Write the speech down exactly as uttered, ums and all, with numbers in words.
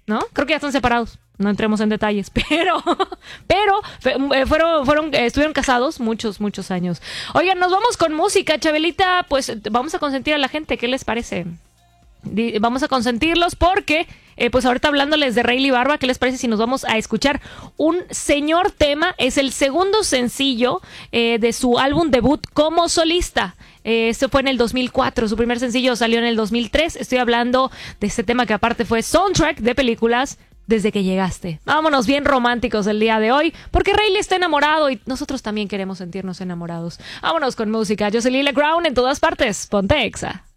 ¿no? Creo que ya están separados. No entremos en detalles, pero, pero fueron, fueron, estuvieron casados muchos, muchos años. Oigan, nos vamos con música, Chabelita, pues vamos a consentir a la gente, ¿qué les parece? Vamos a consentirlos porque, eh, pues ahorita hablándoles de Rayleigh Barba, ¿qué les parece si nos vamos a escuchar un señor tema? Es el segundo sencillo eh, de su álbum debut como solista. Eh, este fue en el dos mil cuatro, su primer sencillo salió en el dos mil tres. Estoy hablando de este tema que aparte fue soundtrack de películas, Desde que llegaste. Vámonos bien románticos el día de hoy, porque Rayleigh está enamorado y nosotros también queremos sentirnos enamorados. Vámonos con música. Yo soy Lila Crown en todas partes. Ponte Exa.